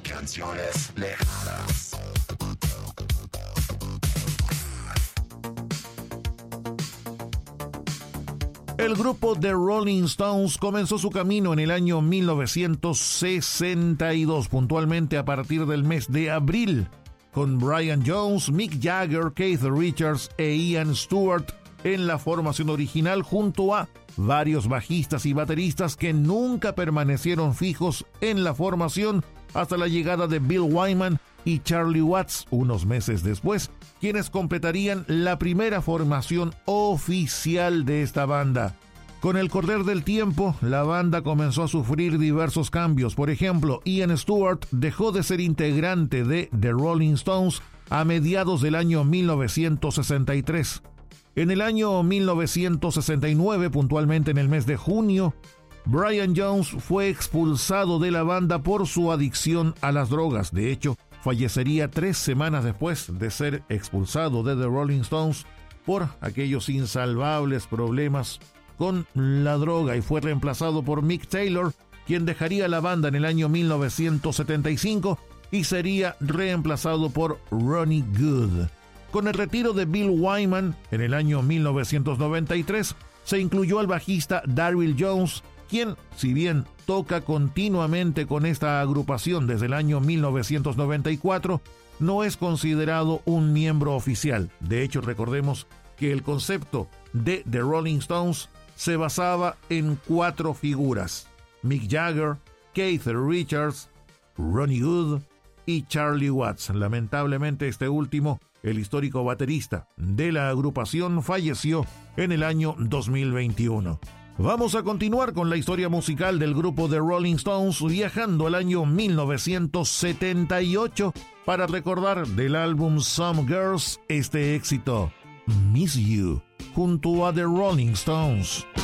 Canciones lejanas. El grupo The Rolling Stones comenzó su camino en el año 1962, puntualmente a partir del mes de abril, con Brian Jones, Mick Jagger, Keith Richards e Ian Stewart en la formación original, junto a varios bajistas y bateristas que nunca permanecieron fijos en la formación hasta la llegada de Bill Wyman y Charlie Watts unos meses después, quienes completarían la primera formación oficial de esta banda. Con el correr del tiempo, la banda comenzó a sufrir diversos cambios. Por ejemplo, Ian Stewart dejó de ser integrante de The Rolling Stones a mediados del año 1963. En el año 1969, puntualmente en el mes de junio, Brian Jones fue expulsado de la banda por su adicción a las drogas. De hecho, fallecería 3 semanas después de ser expulsado de The Rolling Stones por aquellos insalvables problemas con la droga, y fue reemplazado por Mick Taylor, quien dejaría la banda en el año 1975 y sería reemplazado por Ronnie Good. Con el retiro de Bill Wyman en el año 1993, se incluyó al bajista Darryl Jones, quien, si bien toca continuamente con esta agrupación desde el año 1994, no es considerado un miembro oficial. De hecho, recordemos que el concepto de The Rolling Stones se basaba en 4 figuras: Mick Jagger, Keith Richards, Ronnie Wood y Charlie Watts. Lamentablemente, este último, el histórico baterista de la agrupación, falleció en el año 2021. Vamos a continuar con la historia musical del grupo The Rolling Stones, viajando al año 1978 para recordar del álbum Some Girls este éxito, Miss You, junto a The Rolling Stones.